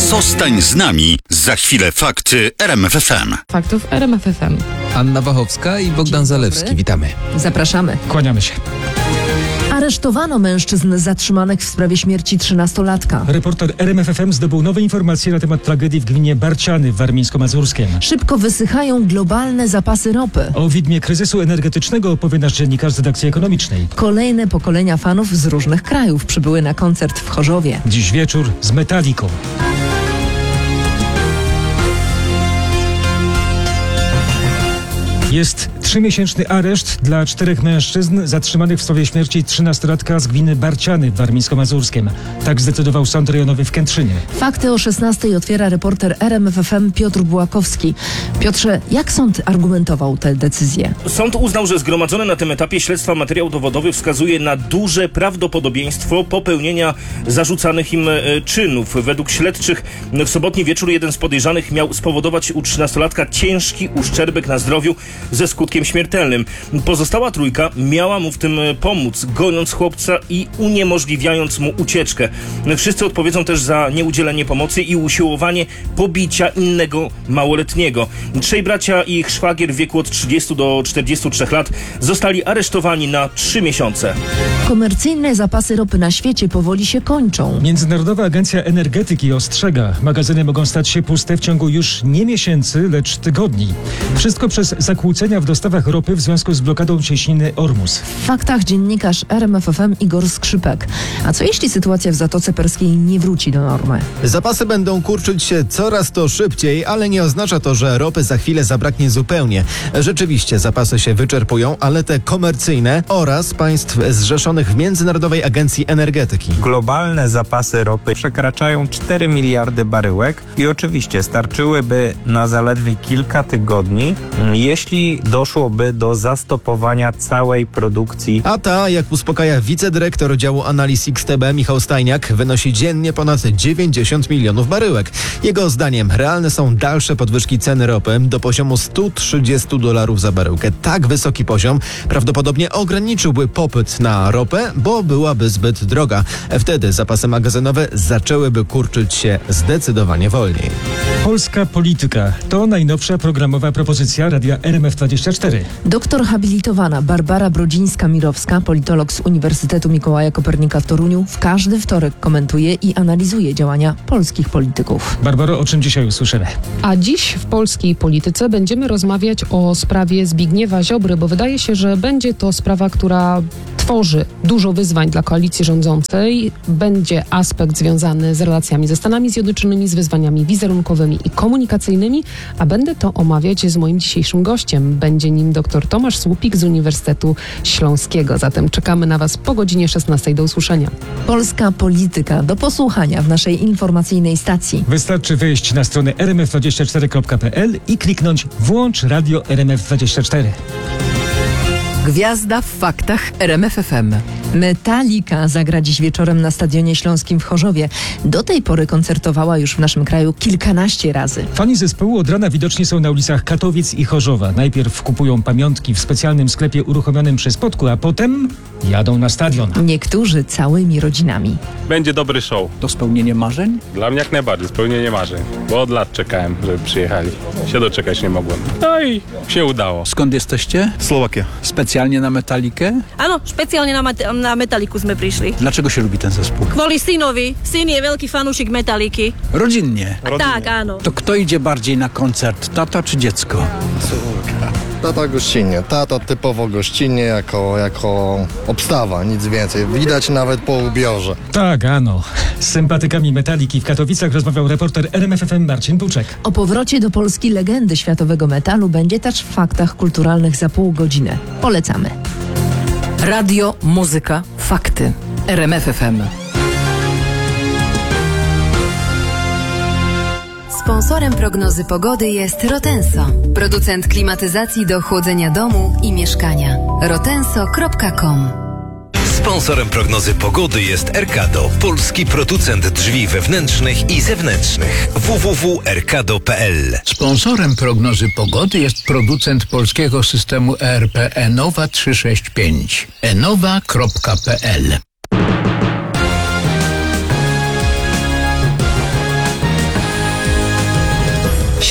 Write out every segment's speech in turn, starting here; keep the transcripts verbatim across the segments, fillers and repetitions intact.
Zostań z nami. Za chwilę fakty R M F F M. Faktów R M F F M. Anna Wachowska i Bogdan Zalewski. Witamy. Zapraszamy. Kłaniamy się. Aresztowano mężczyzn zatrzymanych w sprawie śmierci trzynastolatka. Reporter R M F F M zdobył nowe informacje na temat tragedii w gminie Barciany w Warmińsko-Mazurskiem. Szybko wysychają globalne zapasy ropy. O widmie kryzysu energetycznego opowie nasz dziennikarz z redakcji ekonomicznej. Kolejne pokolenia fanów z różnych krajów przybyły na koncert w Chorzowie. Dziś wieczór z Metaliką. Jest trzymiesięczny areszt dla czterech mężczyzn zatrzymanych w sprawie śmierci trzynastolatka z gminy Barciany w Warmińsko-Mazurskiem. Tak zdecydował Sąd Rejonowy w Kętrzynie. Fakty o szesnastej otwiera reporter R M F F M Piotr Bułakowski. Piotrze, jak sąd argumentował tę decyzję? Sąd uznał, że zgromadzony na tym etapie śledztwa materiał dowodowy wskazuje na duże prawdopodobieństwo popełnienia zarzucanych im e, czynów. Według śledczych w sobotni wieczór jeden z podejrzanych miał spowodować u trzynastolatka ciężki uszczerbek na zdrowiu ze skutkiem śmiertelnym. Pozostała trójka miała mu w tym pomóc, goniąc chłopca i uniemożliwiając mu ucieczkę. Wszyscy odpowiedzą też za nieudzielenie pomocy i usiłowanie pobicia innego małoletniego. Trzej bracia i ich szwagier w wieku od trzydziestu do czterdziestu trzech lat zostali aresztowani na trzy miesiące. Komercyjne zapasy ropy na świecie powoli się kończą. Międzynarodowa Agencja Energetyki ostrzega, magazyny mogą stać się puste w ciągu już nie miesięcy, lecz tygodni. Wszystko przez zakłócenia w dostawach ropy w związku z blokadą cieśniny Ormus. W faktach dziennikarz R M F F M Igor Skrzypek. A co jeśli sytuacja w Zatoce Perskiej nie wróci do normy? Zapasy będą kurczyć się coraz to szybciej, ale nie oznacza to, że ropy za chwilę zabraknie zupełnie. Rzeczywiście zapasy się wyczerpują, ale te komercyjne oraz państw zrzeszonych w Międzynarodowej Agencji Energetyki. Globalne zapasy ropy przekraczają cztery miliardy baryłek i oczywiście starczyłyby na zaledwie kilka tygodni, jeśli doszłoby do zastopowania całej produkcji. A ta, jak uspokaja wicedyrektor działu analiz X T B Michał Stajniak, wynosi dziennie ponad dziewięćdziesiąt milionów baryłek. Jego zdaniem realne są dalsze podwyżki ceny ropy do poziomu stu trzydziestu dolarów za baryłkę. Tak wysoki poziom prawdopodobnie ograniczyłby popyt na ropę, bo byłaby zbyt droga. Wtedy zapasy magazynowe zaczęłyby kurczyć się zdecydowanie wolniej. Polska polityka to najnowsza programowa propozycja radia R M F dwadzieścia cztery. Doktor habilitowana Barbara Brodzińska-Mirowska, politolog z Uniwersytetu Mikołaja Kopernika w Toruniu, w każdy wtorek komentuje i analizuje działania polskich polityków. Barbaro, o czym dzisiaj usłyszymy? A dziś w polskiej polityce będziemy rozmawiać o sprawie Zbigniewa Ziobry, bo wydaje się, że będzie to sprawa, która tworzy dużo wyzwań dla koalicji rządzącej. Będzie aspekt związany z relacjami ze Stanami Zjednoczonymi, z wyzwaniami wizerunkowymi i komunikacyjnymi, a będę to omawiać z moim dzisiejszym gościem. Będzie nim dr Tomasz Słupik z Uniwersytetu Śląskiego. Zatem czekamy na Was po godzinie szesnastej. Do usłyszenia. Polska polityka do posłuchania w naszej informacyjnej stacji. Wystarczy wejść na stronę r m f dwadzieścia cztery kropka p l i kliknąć Włącz Radio R M F dwadzieścia cztery. Gwiazda w faktach R M F F M. Metallica zagra dziś wieczorem na Stadionie Śląskim w Chorzowie. Do tej pory koncertowała już w naszym kraju kilkanaście razy. Fani zespołu od rana widoczni są na ulicach Katowic i Chorzowa. Najpierw kupują pamiątki w specjalnym sklepie uruchomionym przy Spodku, a potem jadą na stadion. Niektórzy całymi rodzinami. Będzie dobry show. To spełnienie marzeń? Dla mnie jak najbardziej, spełnienie marzeń. Bo od lat czekałem, żeby przyjechali. Się doczekać nie mogłem. No i się udało. Skąd jesteście? Slovakia. Specjalnie na Metalikę? Áno, špeciálne na, mat- na Metaliku sme prišli. Dlaczego się lubi ten zespół? Kvôli synovi. Syn je veľký fanúšik Metaliky. Rodzinnie. Tak, áno. To kto idzie bardziej na koncert, tata czy dziecko? Tata gościnnie. Tata typowo gościnnie, jako, jako obstawa, nic więcej. Widać nawet po ubiorze. Tak, ano. Z sympatykami Metaliki w Katowicach rozmawiał reporter R M F F M Marcin Buczek. O powrocie do Polski legendy światowego metalu będzie też w faktach kulturalnych za pół godziny. Polecamy. Radio, muzyka, fakty. R M F F M. Sponsorem prognozy pogody jest Rotenso, producent klimatyzacji do chłodzenia domu i mieszkania. rotenso kropka com. Sponsorem prognozy pogody jest Erkado, polski producent drzwi wewnętrznych i zewnętrznych. w w w kropka erkado kropka p l. Sponsorem prognozy pogody jest producent polskiego systemu E R P Enowa trzysta sześćdziesiąt pięć. enowa kropka p l.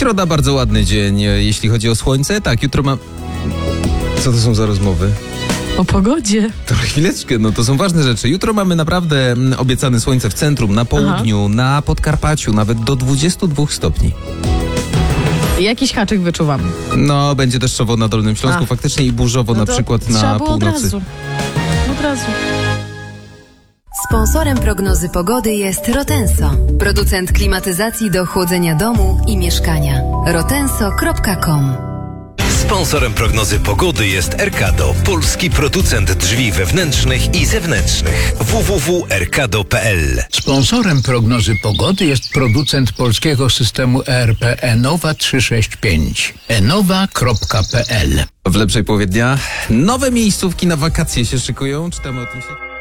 Środa bardzo ładny dzień, jeśli chodzi o słońce. Tak, jutro ma... Co to są za rozmowy? O pogodzie. To chwileczkę, no to są ważne rzeczy. Jutro mamy naprawdę mm, obiecane słońce w centrum, na południu, Aha. na Podkarpaciu, nawet do dwudziestu dwóch stopni. Jakiś haczyk wyczuwam. No, będzie deszczowo na Dolnym Śląsku, A. faktycznie i burzowo no na przykład na trzeba było północy. Od razu. Od razu. Sponsorem prognozy pogody jest Rotenso, producent klimatyzacji do chłodzenia domu i mieszkania. rotenso kropka com. Sponsorem prognozy pogody jest Erkado, polski producent drzwi wewnętrznych i zewnętrznych. w w w kropka erkado kropka p l. Sponsorem prognozy pogody jest producent polskiego systemu E R P Enowa trzysta sześćdziesiąt pięć. enowa kropka p l. W lepszej połowie dnia nowe miejscówki na wakacje się szykują. Czytamy o tym się...